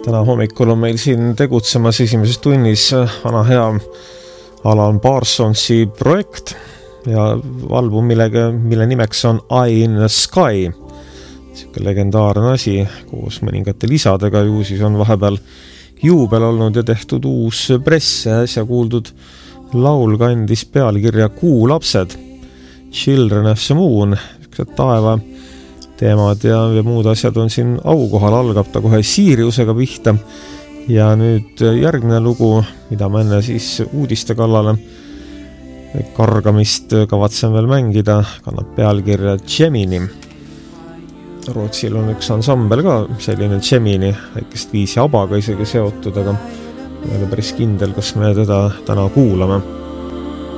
Täna hommikul on meil siin tegutsemas esimeses tunnis vana hea Alan Parsonsi projekt ja album, mille nimeks on Eye in the Sky. Siuke legendaarne asi koos mõningate lisadega, ju siis on vahepeal juubel olnud ja tehtud uus press ja äsja kuuldud laul kandis pealkirja Kuulapsed, Children of the Moon, taeva teemad ja muud asjad on siin aukohal, algab ta kohe Siriusega pihta ja nüüd järgmine lugu, mida ma enne siis uudiste kallale kargamist kavatsen veel mängida, kannab pealkirja Gemini. Rootsil on üks ansambel ka, selline Gemini, väikest viisi abaga isegi seotud, aga ma ei ole päris kindel, kas me teda täna kuulame.